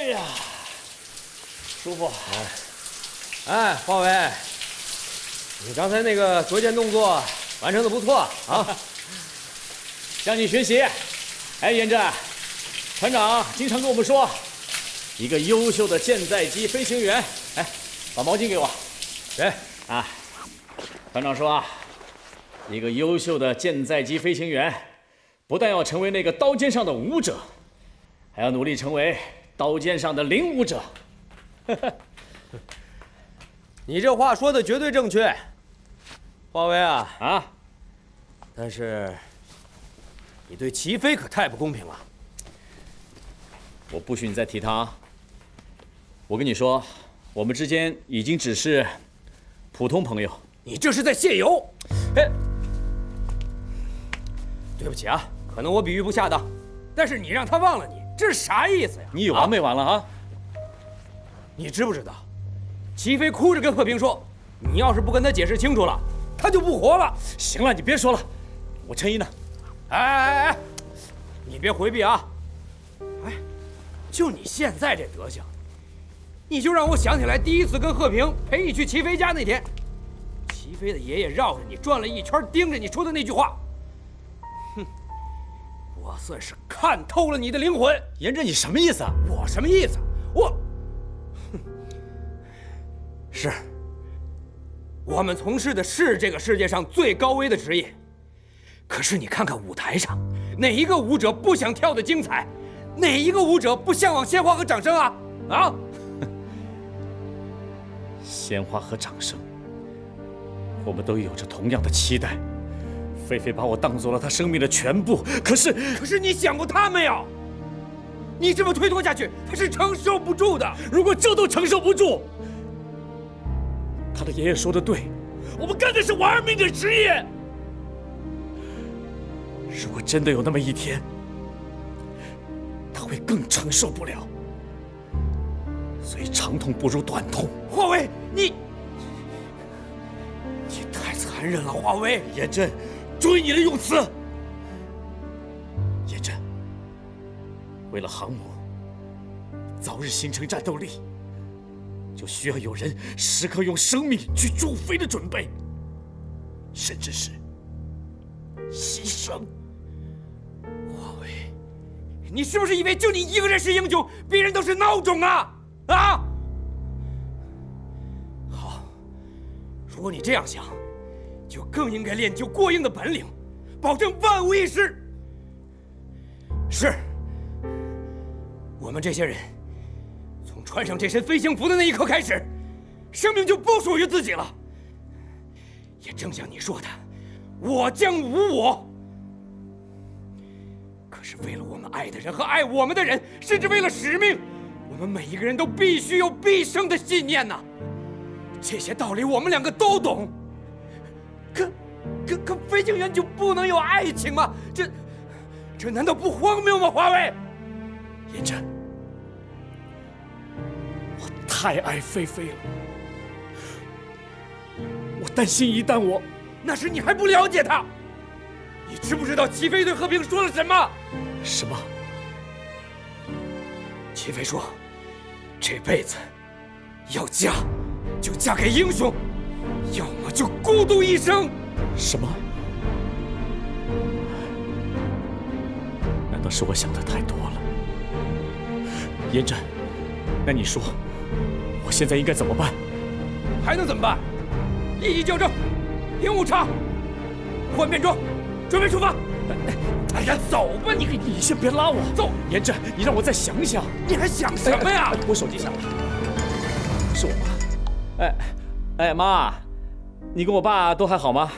呀，舒服。 哎，华为，你刚才那个夺剑动作完成的不错啊， 向你学习。哎，严震，船长经常跟我们说，一个优秀的舰载机飞行员，哎，把毛巾给我。 对啊，船长说啊，一个优秀的舰载机飞行员，不但要成为那个刀尖上的武者，还要努力成为刀尖上的领舞者。 你这话说的绝对正确，华为啊啊！ 但是你对齐飞可太不公平了。 我不许你再提他啊！我跟你说，我们之间已经只是普通朋友。 你这是在泄油！哎，对不起啊，可能我比喻不恰当，但是你让他忘了你，这是啥意思呀？ 你有完没完了啊？ 你知不知道？齐飞哭着跟贺平说：“你要是不跟他解释清楚了，他就不活了。” 行了，你别说了，我陈一呢？ 哎，你别回避啊！哎，就你现在这德行，你就让我想起来第一次跟贺平陪你去齐飞家那天，齐飞的爷爷绕着你转了一圈，盯着你说的那句话。哼，我算是看透了你的灵魂。 严震，你什么意思啊？ 我什么意思？是，我们从事的是这个世界上最高危的职业。可是你看看舞台上，哪一个舞者不想跳得精彩？哪一个舞者不向往鲜花和掌声啊？啊！ 鲜花和掌声，我们都有着同样的期待。菲菲把我当做了她生命的全部，可是你想过她没有？你这么推脱下去，她是承受不住的。 如果这都承受不住，他的爷爷说的对，我们干的是玩命的职业。如果真的有那么一天，他会更承受不了。所以长痛不如短痛。 华为，你太残忍了，华为。 严震，注意你的用词。严震，为了航母早日形成战斗力，就需要有人时刻用生命去助飞的准备，甚至是牺牲。 华为，你是不是以为就你一个人是英雄，别人都是孬种啊？啊！好，如果你这样想，就更应该练就过硬的本领，保证万无一失。是，我们这些人。从穿上这身飞行服的那一刻开始，生命就不属于自己了。也正像你说的，我将无我。可是为了我们爱的人和爱我们的人，甚至为了使命，我们每一个人都必须有毕生的信念呐。这些道理我们两个都懂。可飞行员就不能有爱情吗？这难道不荒谬吗？华为， 严震。太爱菲菲了，我担心一旦我…… 那时你还不了解他，你知不知道齐飞对贺平说了什么？ 什么？ 齐飞说，这辈子要嫁就嫁给英雄，要么就孤独一生。 什么？难道是我想的太多了？严震，那你说？我现在应该怎么办？ 还能怎么办？立即校正，领舞长，换便装，准备出发。哎呀，走吧你！ 你先别拉我， 走。 严震，你让我再想想。 你还想什么呀？ 我手机响了，是我妈。哎，妈，你跟我爸都还好吗？